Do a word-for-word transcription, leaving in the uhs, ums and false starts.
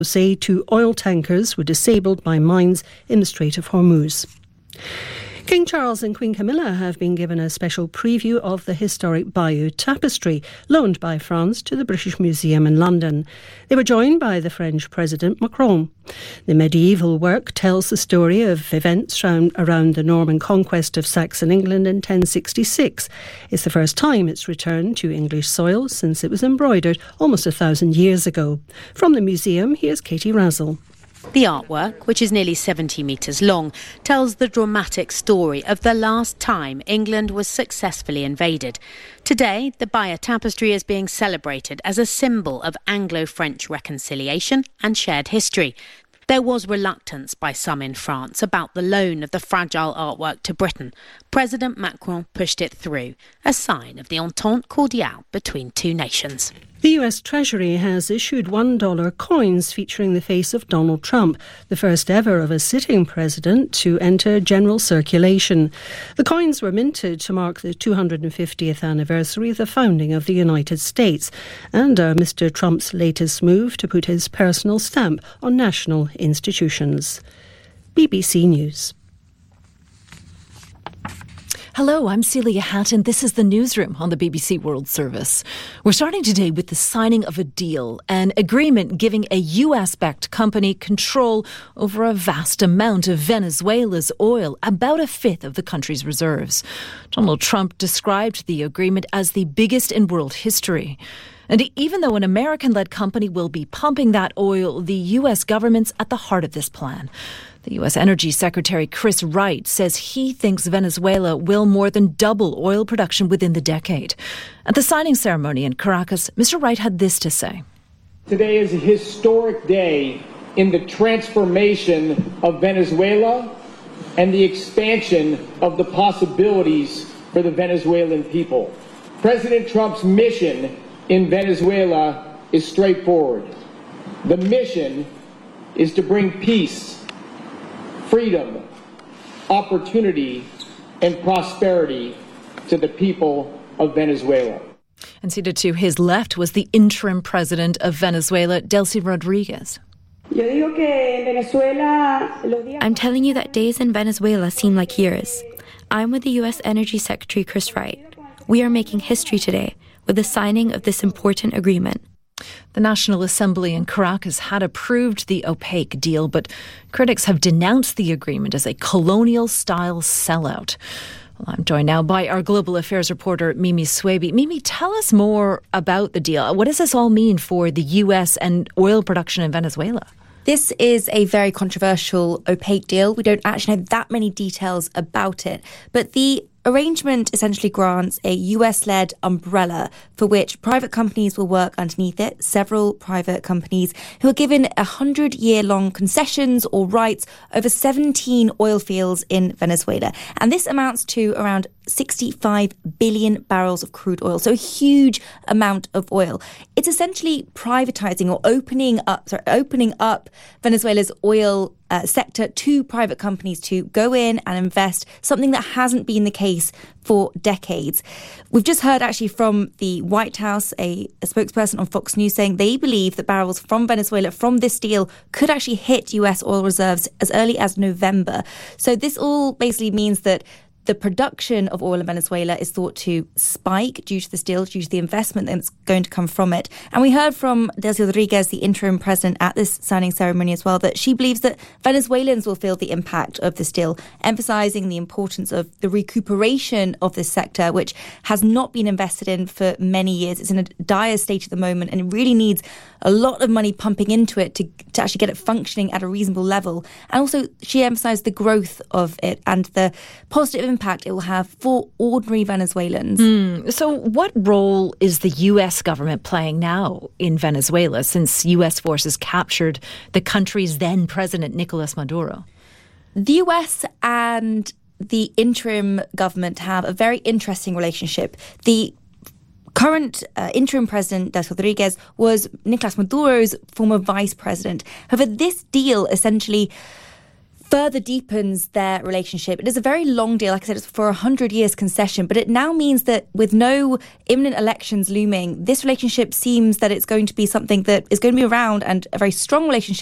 say two oil tankers were disabled by mines in the Strait of Hormuz. King Charles and Queen Camilla have been given a special preview of the historic Bayeux Tapestry, loaned by France to the British Museum in London. They were joined by the French President Macron. The medieval work tells the story of events around, around the Norman conquest of Saxon England in ten sixty-six. It's the first time it's returned to English soil since it was embroidered almost a thousand years ago. From the museum, here's Katie Razzle. The artwork, which is nearly seventy metres long, tells the dramatic story of the last time England was successfully invaded. Today, the Bayeux Tapestry is being celebrated as a symbol of Anglo-French reconciliation and shared history. There was reluctance by some in France about the loan of the fragile artwork to Britain. President Macron pushed it through, a sign of the entente cordiale between two nations. The U S Treasury has issued one dollar coins featuring the face of Donald Trump, the first ever of a sitting president to enter general circulation. The coins were minted to mark the two hundred fiftieth anniversary of the founding of the United States and are Mister Trump's latest move to put his personal stamp on national institutions. B B C News. Hello, I'm Celia Hatton. This is the Newsroom on the B B C World Service. We're starting today with the signing of a deal, an agreement giving a U S-backed company control over a vast amount of Venezuela's oil, about a fifth of the country's reserves. Donald Trump described the agreement as the biggest in world history. And even though an American-led company will be pumping that oil, the U S government's at the heart of this plan. The U S Energy Secretary Chris Wright says he thinks Venezuela will more than double oil production within the decade. At the signing ceremony in Caracas, Mister Wright had this to say. Today is a historic day in the transformation of Venezuela and the expansion of the possibilities for the Venezuelan people. President Trump's mission in Venezuela is straightforward. The mission is to bring peace, freedom, opportunity, and prosperity to the people of Venezuela. And seated to his left was the interim president of Venezuela, Delcy Rodriguez. I'm telling you that days in Venezuela seem like years. I'm with the U S Energy Secretary Chris Wright. We are making history today with the signing of this important agreement. The National Assembly in Caracas had approved the opaque deal, but critics have denounced the agreement as a colonial-style sellout. Well, I'm joined now by our global affairs reporter, Mimi Swaby. Mimi, tell us more about the deal. What does this all mean for the U S and oil production in Venezuela? This is a very controversial, opaque deal. We don't actually know that many details about it, but the arrangement essentially grants a U S-led umbrella for which private companies will work underneath it, several private companies who are given one hundred year long concessions or rights over seventeen oil fields in Venezuela. And this amounts to around sixty-five billion barrels of crude oil, so a huge amount of oil. It's essentially privatizing or opening up, sorry, opening up Venezuela's oil Uh, sector to private companies to go in and invest, something that hasn't been the case for decades. We've just heard actually from the White House, a, a spokesperson on Fox News, saying they believe that barrels from Venezuela from this deal could actually hit U S oil reserves as early as November. So this all basically means that the production of oil in Venezuela is thought to spike due to this deal, due to the investment that's going to come from it. And we heard from Delcy Rodriguez, the interim president, at this signing ceremony as well, that she believes that Venezuelans will feel the impact of this deal, emphasising the importance of the recuperation of this sector, which has not been invested in for many years. It's in a dire state at the moment, and it really needs a lot of money pumping into it to, to actually get it functioning at a reasonable level. And also, she emphasised the growth of it and the positive impact it will have for ordinary Venezuelans. Mm. So what role is the U S government playing now in Venezuela since U S forces captured the country's then president, Nicolas Maduro? The U S and the interim government have a very interesting relationship. The current uh, interim president, Delcy Rodriguez, was Nicolas Maduro's former vice president. However, this deal essentially further deepens their relationship. It is a very long deal. Like I said, it's for a hundred years concession, but it now means that with no imminent elections looming, this relationship seems that it's going to be something that is going to be around, and a very strong relationship